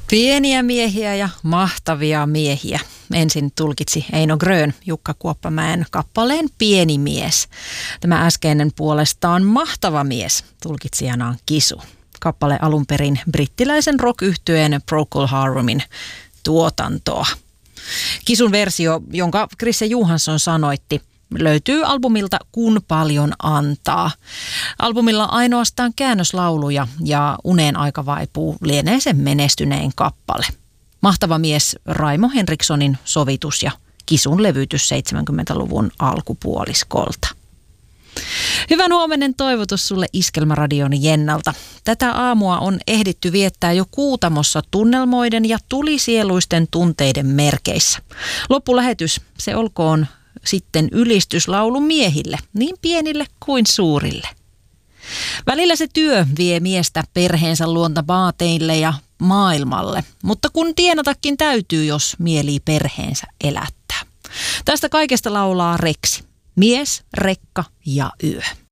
Pieniä miehiä ja mahtavia miehiä. Ensin tulkitsi Eino Grön Jukka Kuoppamäen kappaleen Pieni mies. Tämä äskeinen puolestaan Mahtava mies, tulkitsijana on Kisu. Kappale alun perin brittiläisen rock-yhtyeen Procol Harumin tuotantoa. Kisun versio, jonka Chrisse Johansson sanoitti, löytyy albumilta Kun paljon antaa. Albumilla ainoastaan käännöslauluja ja Uneen aika vaipuu lienee sen menestynein kappale. Mahtava mies Raimo Henrikssonin sovitus ja Kisun levytys 70-luvun alkupuoliskolta. Hyvän huomenen toivotus sulle Iskelmäradion Jennalta. Tätä aamua on ehditty viettää jo Kuutamossa tunnelmoiden ja tulisieluisten tunteiden merkeissä. Loppulähetys se olkoon sitten ylistyslaulu miehille, niin pienille kuin suurille. Välillä se työ vie miestä perheensä luonta baateille ja maailmalle, mutta kun tienatakin täytyy, jos mielii perheensä elättää. Tästä kaikesta laulaa Reksi. Mies, rekka ja yö.